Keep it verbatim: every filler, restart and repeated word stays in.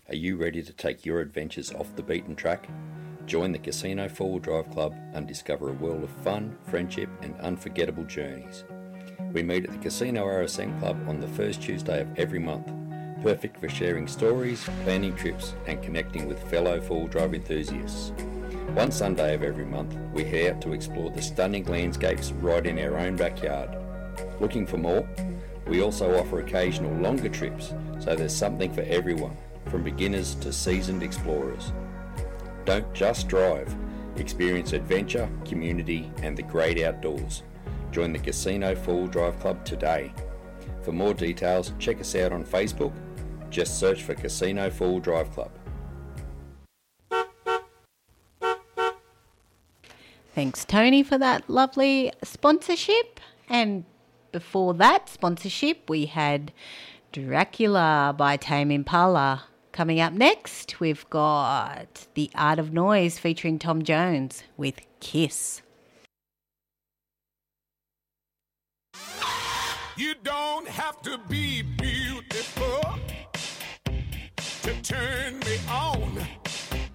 Are you ready to take your adventures off the beaten track? Join the Casino four-wheel drive club and discover a world of fun, friendship and unforgettable journeys. We meet at the Casino R S N Club on the first Tuesday of every month, perfect for sharing stories, planning trips and connecting with fellow four-wheel drive enthusiasts. One Sunday of every month, we head out to explore the stunning landscapes right in our own backyard. Looking for more? We also offer occasional longer trips, so there's something for everyone, from beginners to seasoned explorers. Don't just drive, experience adventure, community and the great outdoors. Join the Casino four-wheel drive club today. For more details, check us out on Facebook. Just search for Casino four-wheel drive club. Thanks, Tony, for that lovely sponsorship. And before that sponsorship, we had Dracula by Tame Impala. Coming up next, we've got The Art of Noise featuring Tom Jones with Kiss. You don't have to be beautiful